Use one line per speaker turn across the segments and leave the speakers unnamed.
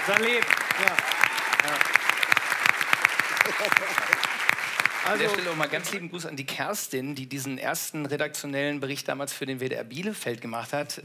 Sein Leben. Ja.
An der Stelle auch mal ganz lieben Gruß an die Kerstin, die diesen ersten redaktionellen Bericht damals für den WDR Bielefeld gemacht hat.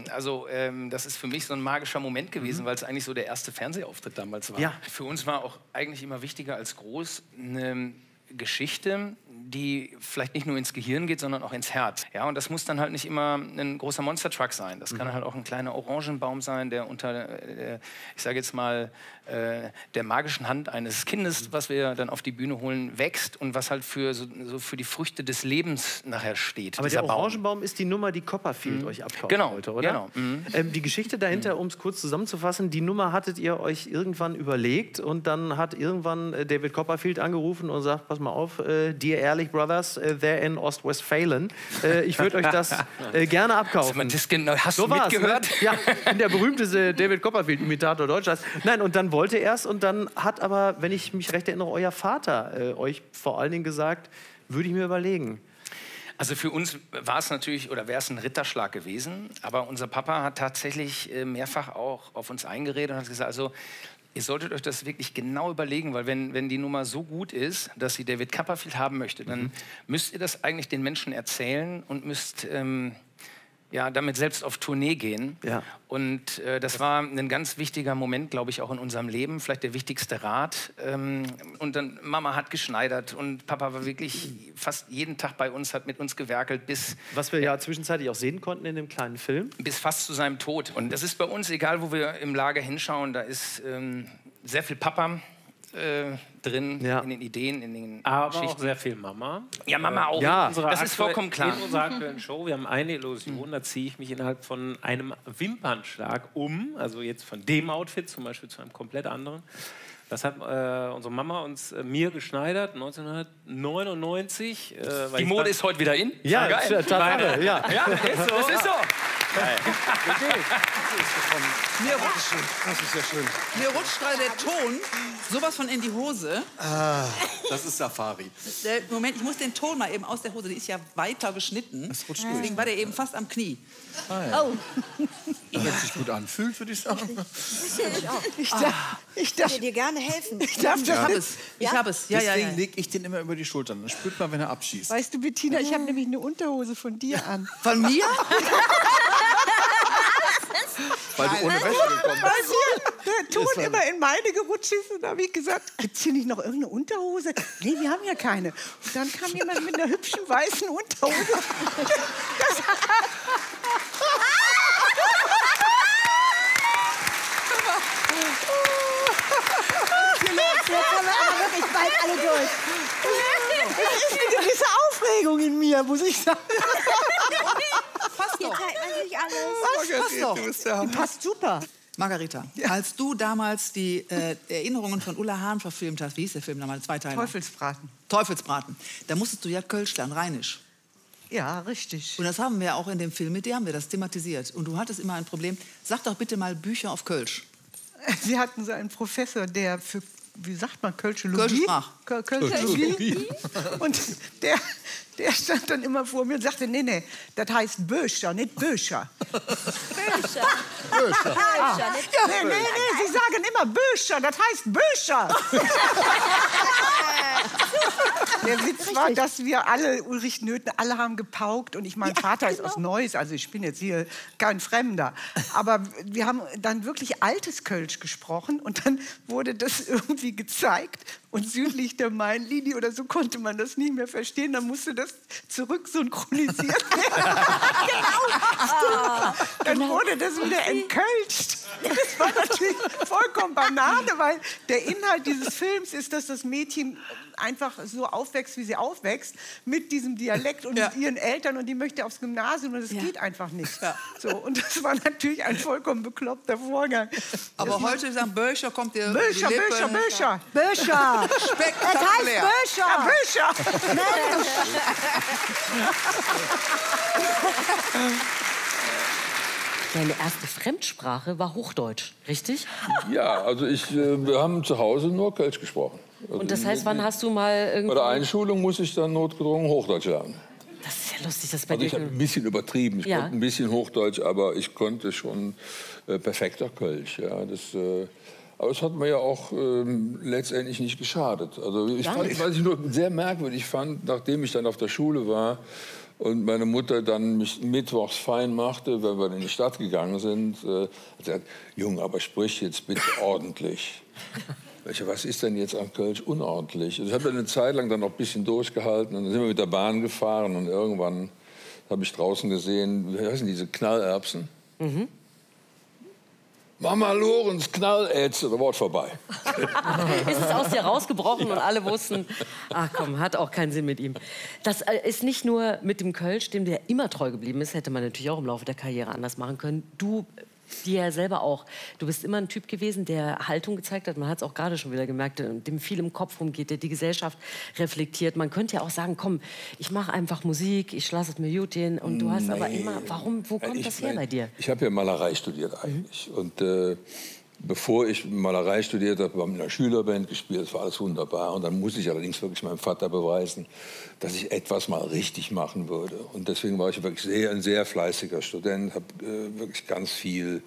Das ist für mich so ein magischer Moment gewesen, weil es eigentlich so der erste Fernsehauftritt damals war. Ja. Für uns war auch eigentlich immer wichtiger als groß eine Geschichte, die vielleicht nicht nur ins Gehirn geht, sondern auch ins Herz. Ja, und das muss dann halt nicht immer ein großer Monster-Truck sein. Das kann halt auch ein kleiner Orangenbaum sein, der unter, ich sage jetzt mal, der magischen Hand eines Kindes, was wir dann auf die Bühne holen, wächst und was halt für die Früchte des Lebens nachher steht.
Aber der Orangenbaum ist die Nummer, die Copperfield euch abkaufen wollte, oder? Genau. Die Geschichte dahinter, um es kurz zusammenzufassen, die Nummer hattet ihr euch irgendwann überlegt und dann hat irgendwann David Copperfield angerufen und sagt, pass mal auf, Dear Ehrlich Brothers, there in Ostwestfalen, ich würde euch das gerne abkaufen.
Hast du mitgehört?
Ne? Ja, ich bin der berühmteste David Copperfield-Imitator Deutschlands. Nein, und dann wollte er es und dann hat aber, wenn ich mich recht erinnere, euer Vater euch vor allen Dingen gesagt, würde ich mir überlegen.
Also für uns war es natürlich, oder wäre es ein Ritterschlag gewesen, aber unser Papa hat tatsächlich mehrfach auch auf uns eingeredet und hat gesagt, also ihr solltet euch das wirklich genau überlegen, weil wenn die Nummer so gut ist, dass sie David Copperfield haben möchte, dann müsst ihr das eigentlich den Menschen erzählen und müsst damit selbst auf Tournee gehen. Ja. Und das war ein ganz wichtiger Moment, glaube ich, auch in unserem Leben, vielleicht der wichtigste Rat. Und dann Mama hat geschneidert und Papa war wirklich fast jeden Tag bei uns, hat mit uns gewerkelt bis...
Was wir ja zwischenzeitlich auch sehen konnten in dem kleinen Film.
Bis fast zu seinem Tod. Und das ist bei uns, egal wo wir im Lager hinschauen, da ist sehr viel Papa drin, in den Ideen, in den Geschichten.
Auch sehr viel Mama.
Ja, Mama auch.
Ja,
das ist vollkommen klar.
In unserer aktuellen Show, wir haben eine Illusion, da ziehe ich mich innerhalb von einem Wimpernschlag um, also jetzt von dem Outfit zum Beispiel zu einem komplett anderen. Das hat unsere Mama mir geschneidert, 1999.
Die Mode ist heute wieder in?
Ja, geil. Tatsache, ja.
Ja, ist so. Das ist so.
Das ist ja schön.
Mir rutscht gerade der Ton sowas von in die Hose.
Das ist Safari.
Moment, ich muss den Ton mal eben aus der Hose, die ist ja weiter geschnitten.
Das rutscht
Deswegen war der eben fast am Knie.
Oh. Wenn es sich gut anfühlt, würde ich sagen.
Ich darf dir gerne helfen.
Ich habe es. Ich habe es. Ja,
Deswegen lege ich den immer über die Schultern. Dann spürt man, wenn er abschießt.
Weißt du, Bettina, ich habe nämlich eine Unterhose von dir an.
Von mir?
Weil du ohne Wäsche gekommen
Weil hier der Ton immer in meine gerutscht ist. Und da habe ich gesagt, gibt's hier nicht noch irgendeine Unterhose? Nee, wir haben ja keine. Und dann kam jemand mit einer hübschen weißen Unterhose. Jetzt haben wir aber wirklich bald alle durch. Es ist eine gewisse Aufregung in mir, muss ich sagen.
Passt doch.
Eigentlich alles.
Was? Passt doch.
Die passt super.
Margarita, als du damals die Erinnerungen von Ulla Hahn verfilmt hast, wie hieß der Film damals? 2 Teile.
Teufelsbraten.
Teufelsbraten. Da musstest du ja Kölsch lernen, Rheinisch.
Ja, richtig.
Und das haben wir auch in dem Film mit dir, haben wir das thematisiert. Und du hattest immer ein Problem. Sag doch bitte mal Bücher auf Kölsch.
Sie hatten so einen Professor, der für, wie sagt man, Kölschologie?
Kölschologie.
Und der stand dann immer vor mir und sagte, nee, das heißt Böscher, nicht Böscher.
Böscher.
Ja, nee, Sie sagen immer Böscher, das heißt Böscher. Der Witz war, dass wir alle, Ulrich Nöthen, alle haben gepaukt. Und mein Vater ist aus Neuss, also ich bin jetzt hier kein Fremder. Aber wir haben dann wirklich altes Kölsch gesprochen. Und dann wurde das irgendwie gezeigt. Und südlich der Mainlinie oder so konnte man das nicht mehr verstehen. Dann musste das zurück synchronisiert werden. Dann wurde das wieder entkölscht. Das war natürlich vollkommen Banane, weil der Inhalt dieses Films ist, dass das Mädchen einfach so aufwächst, wie sie aufwächst, mit diesem Dialekt und mit ihren Eltern. Und die möchte aufs Gymnasium und das geht einfach nicht. So, und das war natürlich ein vollkommen bekloppter Vorgang.
Aber heute sagen Böscher, kommt der
Böscher. Böscher.
Spektakulär.
Das heißt Böscher.
Deine erste Fremdsprache war Hochdeutsch, richtig?
Ja, also wir haben zu Hause nur Kölsch gesprochen. Also
und das heißt, wann hast du mal irgendwie...
Bei der Einschulung muss ich dann notgedrungen Hochdeutsch lernen.
Das ist ja lustig, das bei
Also ich habe ein bisschen übertrieben, ich konnte ein bisschen Hochdeutsch, aber ich konnte schon perfekter Kölsch. Ja, das Aber es hat mir ja auch letztendlich nicht geschadet. Also was ich nur sehr merkwürdig fand, nachdem ich dann auf der Schule war und meine Mutter dann mich mittwochs fein machte, wenn wir in die Stadt gegangen sind, hat sie gesagt, Junge, aber sprich jetzt bitte ordentlich. Was ist denn jetzt am Kölsch unordentlich? Also ich habe eine Zeit lang dann noch ein bisschen durchgehalten und dann sind wir mit der Bahn gefahren und irgendwann habe ich draußen gesehen, wie heißen diese Knallerbsen? Mhm. Mama Lorenz, Knallätze, das Wort vorbei.
Ist es aus dir rausgebrochen und alle wussten, ach komm, hat auch keinen Sinn mit ihm. Das ist nicht nur mit dem Kölsch, dem der immer treu geblieben ist, hätte man natürlich auch im Laufe der Karriere anders machen können. Du dir ja selber auch. Du bist immer ein Typ gewesen, der Haltung gezeigt hat. Man hat es auch gerade schon wieder gemerkt, dem viel im Kopf rumgeht, der die Gesellschaft reflektiert. Man könnte ja auch sagen, komm, ich mache einfach Musik, ich lasse es mir gut gehen. Und du hast aber immer, wo kommt das her bei dir?
Ich habe ja Malerei studiert eigentlich. Und bevor ich Malerei studiert habe, habe ich in einer Schülerband gespielt. Das war alles wunderbar. Und dann musste ich allerdings wirklich meinem Vater beweisen, dass ich etwas mal richtig machen würde. Und deswegen war ich wirklich ein sehr fleißiger Student, habe wirklich ganz viel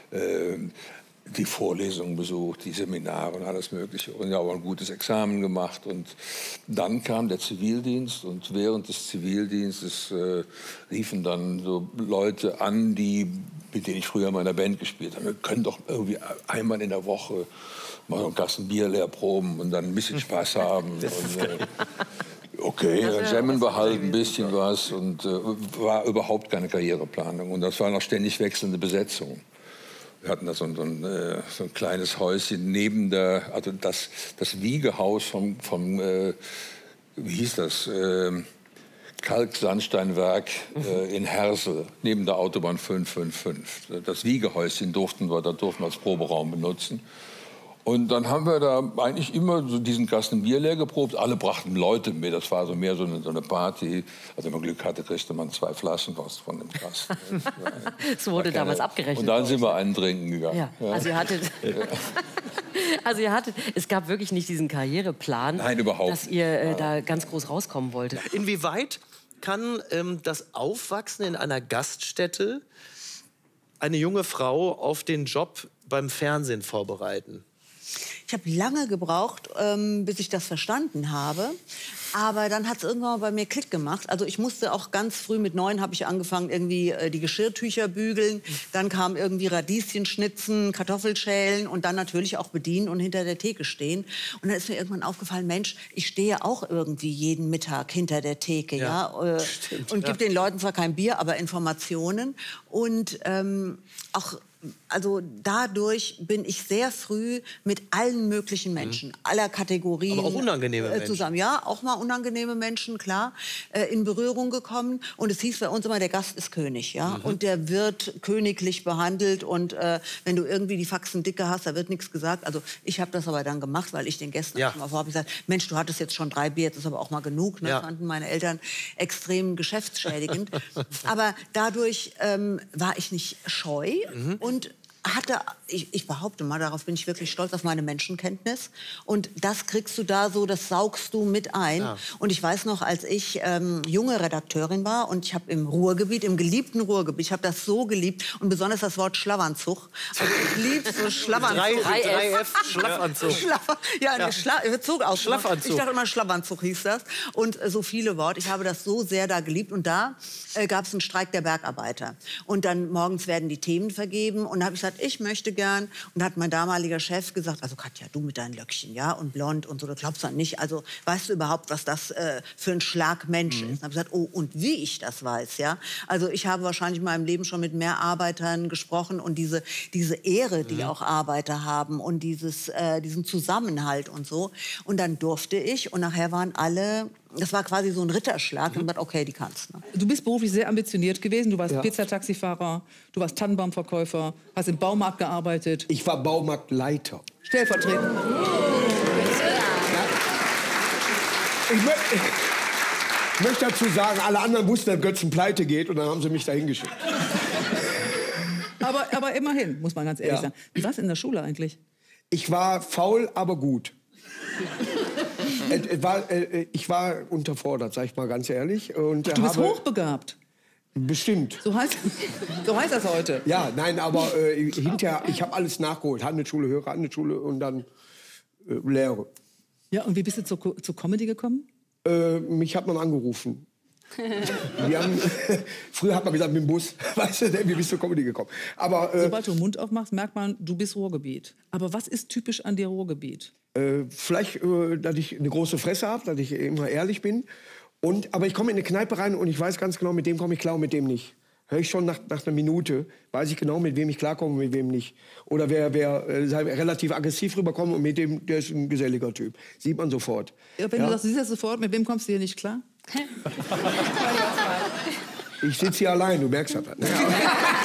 die Vorlesungen besucht, die Seminare und alles Mögliche. Und ja, auch ein gutes Examen gemacht. Und dann kam der Zivildienst. Und während des Zivildienstes riefen dann so Leute an, mit denen ich früher in meiner Band gespielt habe. Wir können doch irgendwie einmal in der Woche mal so einen Kasten Bier leer proben und dann ein bisschen Spaß haben. Okay, dann jammen wir halt ein bisschen was. Und war überhaupt keine Karriereplanung. Und das waren auch ständig wechselnde Besetzungen. Wir hatten da so ein kleines Häuschen neben also das Wiegehaus vom wie hieß das? Kalksandsteinwerk in Hersel, neben der Autobahn 555. Das Wiegehäuschen durften wir als Proberaum benutzen. Und dann haben wir da eigentlich immer so diesen Kasten Bier leer geprobt. Alle brachten Leute mit. Das war so mehr so eine Party. Also wenn man Glück hatte, kriegte man 2 Flaschen was von dem Kasten.
So wurde damals abgerechnet.
Und dann sind wir einen trinken gegangen.
Ja. Also ihr hattet, es gab wirklich nicht diesen Karriereplan,
nein, überhaupt
dass ihr da ganz groß rauskommen wolltet.
Inwieweit kann das Aufwachsen in einer Gaststätte eine junge Frau auf den Job beim Fernsehen vorbereiten?
Ich habe lange gebraucht, bis ich das verstanden habe. Aber dann hat es irgendwann mal bei mir Klick gemacht. Also ich musste auch ganz früh, mit 9 habe ich angefangen, irgendwie die Geschirrtücher bügeln. Dann kam irgendwie Radieschen schnitzen, Kartoffelschälen und dann natürlich auch bedienen und hinter der Theke stehen. Und dann ist mir irgendwann aufgefallen, Mensch, ich stehe auch irgendwie jeden Mittag hinter der Theke. Und gebe den Leuten zwar kein Bier, aber Informationen. Und auch... Also dadurch bin ich sehr früh mit allen möglichen Menschen, aller Kategorien.
Aber auch unangenehme Menschen.
Zusammen. Ja, auch mal unangenehme Menschen, klar, in Berührung gekommen. Und es hieß bei uns immer, der Gast ist König. Ja? Und der wird königlich behandelt. Und wenn du irgendwie die Faxen dicke hast, da wird nichts gesagt. Also ich habe das aber dann gemacht, weil ich den Gästen auch mal vorhabe gesagt, Mensch, du hattest jetzt schon 3 Bier, jetzt ist aber auch mal genug. Ne? Das fanden meine Eltern extrem geschäftsschädigend. Aber dadurch war ich nicht scheu. Und ich behaupte mal, darauf bin ich wirklich stolz, auf meine Menschenkenntnis. Und das kriegst du da so, das saugst du mit ein. Ja. Und ich weiß noch, als ich junge Redakteurin war und ich habe im Ruhrgebiet, im geliebten Ruhrgebiet, ich habe das so geliebt und besonders das Wort Schlafanzug. Also ich liebe so Schlafanzug.
3F, Schlafanzug.
Schlafanzug. Ich dachte immer, Schlafanzug hieß das. Und so viele Worte. Ich habe das so sehr da geliebt. Und da gab es einen Streik der Bergarbeiter. Und dann morgens werden die Themen vergeben. Und da habe ich gesagt, ich möchte gern. Und da hat mein damaliger Chef gesagt, also Katja, du mit deinen Löckchen, ja, und blond und so, das glaubst du nicht. Also weißt du überhaupt, was das für ein Schlag Mensch ist? Und habe ich gesagt, oh, und wie ich das weiß, ja. Also ich habe wahrscheinlich in meinem Leben schon mit mehr Arbeitern gesprochen und diese Ehre, die auch Arbeiter haben und diesen Zusammenhalt und so. Und dann durfte ich und nachher waren alle... Das war quasi so ein Ritterschlag. Und man hat, okay, die kannst. Ne?
Du bist beruflich sehr ambitioniert gewesen. Du warst Pizzataxifahrer, du warst Tannenbaumverkäufer, hast im Baumarkt gearbeitet.
Ich war Baumarktleiter.
Stellvertretend.
Ich möchte dazu sagen, alle anderen wussten, dass Götzen pleite geht. Und dann haben sie mich dahin geschickt.
Aber immerhin, muss man ganz ehrlich sagen. Wie war es in der Schule eigentlich?
Ich war faul, aber gut. Ich war unterfordert, sag ich mal ganz ehrlich. Und
Ach, du bist hochbegabt?
Bestimmt.
So heißt das heute.
Ja, nein, aber hinterher, ich habe alles nachgeholt. Handelsschule, höhere Handelsschule und dann Lehre.
Ja, und wie bist du zur Comedy gekommen?
Mich hat man angerufen. Früher hat man gesagt, mit dem Bus. Weißt du, wie bist du zur Comedy gekommen? Aber,
sobald du den Mund aufmachst, merkt man, du bist Ruhrgebiet. Aber was ist typisch an dir Ruhrgebiet?
Vielleicht, dass ich eine große Fresse habe, dass ich immer ehrlich bin. Aber ich komme in eine Kneipe rein und ich weiß ganz genau, mit dem komme ich klar und mit dem nicht. Höre ich schon nach einer Minute, weiß ich genau, mit wem ich klarkomme und mit wem nicht. Oder wer relativ aggressiv rüberkommt und mit dem, der ist ein geselliger Typ. Sieht man sofort.
Ja, wenn du sagst, du siehst das sofort, mit wem kommst du hier nicht klar?
Ich sitze hier allein, du merkst das. Ne?